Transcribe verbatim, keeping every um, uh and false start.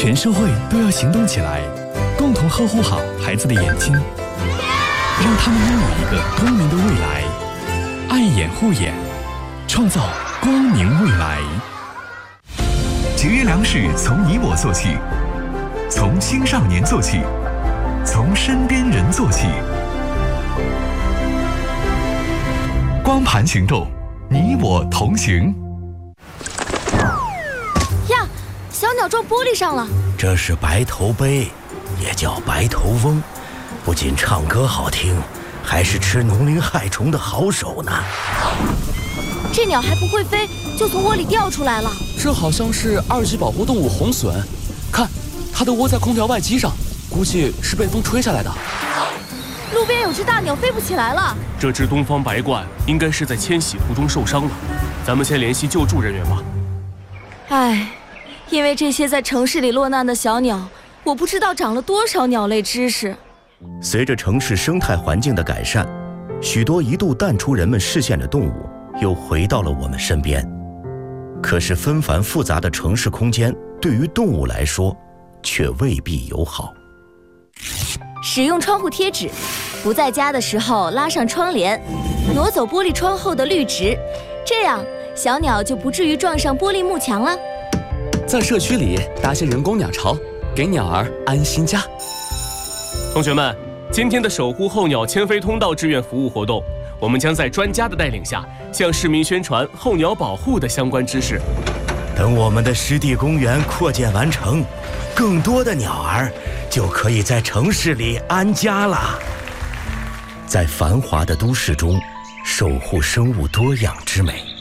全社会都要行动起来，共同呵护好孩子的眼睛，让他们拥有一个光明的未来。爱眼护眼，创造光明未来。 节约粮食从你我做起，从青少年做起，从身边人做起。光盘行动，你我同行。 呀，小鸟撞玻璃上了。 这是白头鹎，也叫白头翁，不仅唱歌好听，还是吃农林害虫的好手呢。 这鸟还不会飞，就从窝里掉出来了。 这好像是二级保护动物红隼，看，它的窝在空调外机上，估计是被风吹下来的。 路边有只大鸟飞不起来了。 这只东方白鹳应该是在迁徙途中受伤了，咱们先联系救助人员吧。 唉，因为这些在城市里落难的小鸟，我不知道长了多少鸟类知识。 随着城市生态环境的改善，许多一度淡出人们视线的动物又回到了我们身边。可是纷繁复杂的城市空间对于动物来说却未必友好。 使用窗户贴纸，不在家的时候拉上窗帘，挪走玻璃窗后的绿植，这样小鸟就不至于撞上玻璃幕墙了。 在社区里搭些人工鸟巢，给鸟儿安心家。 同学们，今天的守护候鸟迁飞通道志愿服务活动，我们将在专家的带领下，向市民宣传候鸟保护的相关知识。 等我们的湿地公园扩建完成，更多的鸟儿就可以在城市里安家了。在繁华的都市中，守护生物多样之美。